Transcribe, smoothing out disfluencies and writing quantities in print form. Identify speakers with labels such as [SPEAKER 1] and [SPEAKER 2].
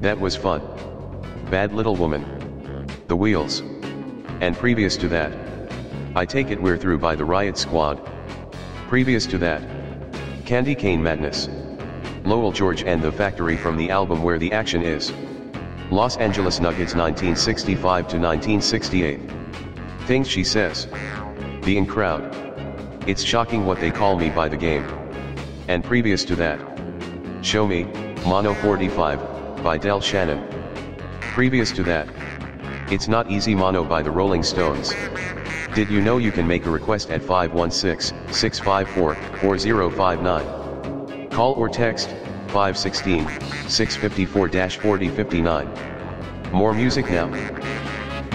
[SPEAKER 1] That was fun. Bad Little Woman. The Wheels. And previous to that, I Take It We're Through by the Riot Squad. Previous to that, Candy Cane Madness. Lowell George and The Factory from the album Where the Action Is. Los Angeles Nuggets 1965 to 1968. Things She Says. The In Crowd. It's Shocking What They Call Me by The Game. And previous to that, Show Me, Mono 45, by Del Shannon. Previous to that, It's Not Easy Mono by the Rolling Stones. Did you know you can make a request at 516-654-4059? Call or text 516-654-4059. More music now.